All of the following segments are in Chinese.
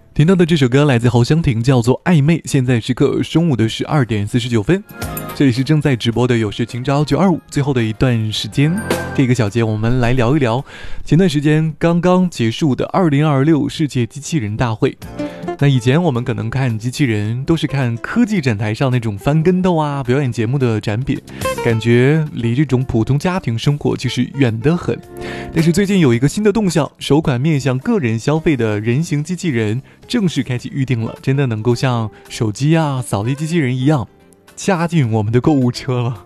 听到的这首歌来自侯湘婷，叫做《暧昧》。现在时刻中午的12点49分，这里是正在直播的有事情招925，最后的一段时间，这个小节我们来聊一聊前段时间刚刚结束的2026世界机器人大会。那以前我们可能看机器人都是看科技展台上那种翻跟头啊表演节目的展品，感觉离这种普通家庭生活其实远得很。但是最近有一个新的动向，首款面向个人消费的人形机器人正式开启预定了，真的能够像手机啊扫地机器人一样加进我们的购物车了。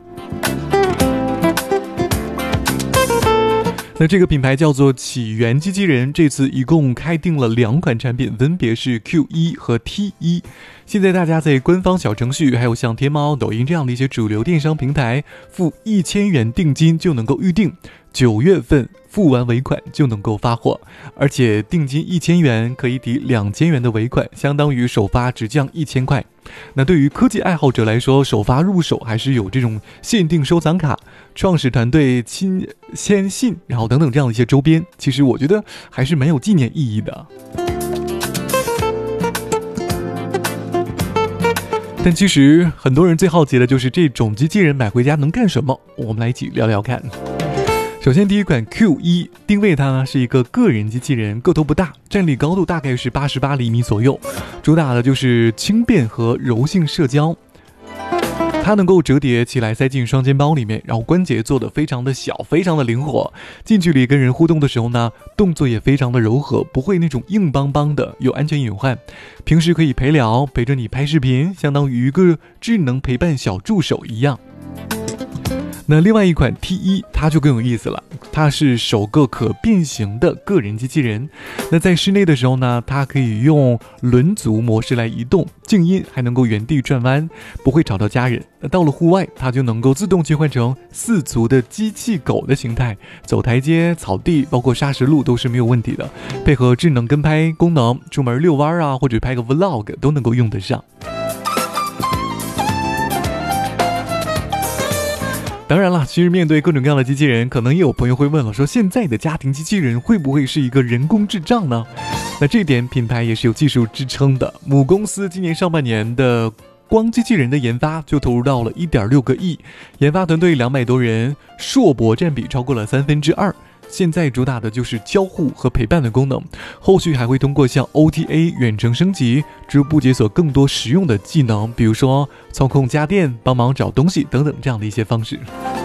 那这个品牌叫做起源机器人，这次一共开定了2款产品，分别是 Q1 和 T1。现在大家在官方小程序还有像天猫、抖音这样的一些主流电商平台付1000元定金就能够预定，9月份付完尾款就能够发货，而且定金1000元可以抵2000元的尾款，相当于首发直降1000块。那对于科技爱好者来说，首发入手还是有这种限定收藏卡、创始团队签信，然后等等这样的一些周边，其实我觉得还是蛮有纪念意义的。但其实很多人最好奇的就是这种机器人买回家能干什么，我们来一起聊聊看。首先第一款 Q1 定位它呢是一个个人机器人，个头不大，站立高度大概是88厘米左右，主打的就是轻便和柔性社交。它能够折叠起来塞进双肩包里面，然后关节做得非常的小，非常的灵活，近距离跟人互动的时候呢，动作也非常的柔和，不会那种硬邦邦的，有安全隐患。平时可以陪聊，陪着你拍视频，相当于一个智能陪伴小助手一样。那另外一款 T1 它就更有意思了，它是首个可变形的个人机器人。那在室内的时候呢，它可以用轮足模式来移动，静音，还能够原地转弯，不会吵到家人。那到了户外，它就能够自动切换成4足的机器狗的形态，走台阶、草地，包括砂石路都是没有问题的。配合智能跟拍功能，出门遛弯啊，或者拍个 vlog 都能够用得上。当然了，其实面对各种各样的机器人，可能也有朋友会问了，说现在的家庭机器人会不会是一个人工智障呢？那这点品牌也是有技术支撑的。母公司今年上半年的光机器人的研发就投入到了1.6个亿，研发团队200多人，硕博占比超过了2/3。现在主打的就是交互和陪伴的功能，后续还会通过像 OTA 远程升级，逐步解锁更多实用的技能，比如说操控家电、帮忙找东西等等这样的一些方式。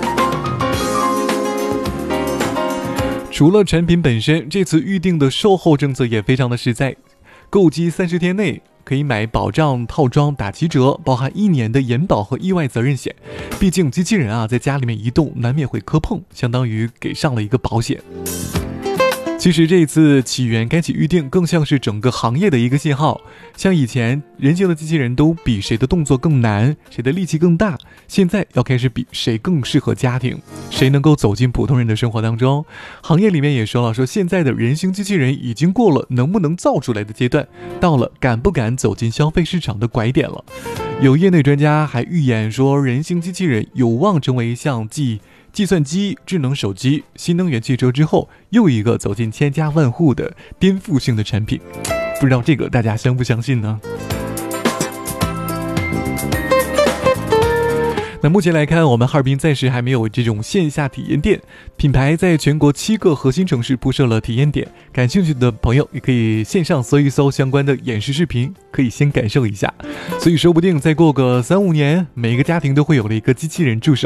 除了产品本身，这次预定的售后政策也非常的实在，购机30天内可以买保障套装打7折，包含1年的延保和意外责任险。毕竟机器人啊，在家里面移动难免会磕碰，相当于给上了一个保险。其实这一次起源开启预定更像是整个行业的一个信号，像以前人形的机器人都比谁的动作更难，谁的力气更大，现在要开始比谁更适合家庭，谁能够走进普通人的生活当中。行业里面也说了，说现在的人形机器人已经过了能不能造出来的阶段，到了敢不敢走进消费市场的拐点了。有业内专家还预言说，人形机器人有望成为像计算机、智能手机、新能源汽车之后又一个走进千家万户的颠覆性的产品。不知道这个大家相不相信呢？那目前来看，我们哈尔滨暂时还没有这种线下体验店，品牌在全国7个核心城市铺设了体验点，感兴趣的朋友也可以线上搜一搜相关的演示视频，可以先感受一下。所以说不定再过个3-5年，每一个家庭都会有了一个机器人助手。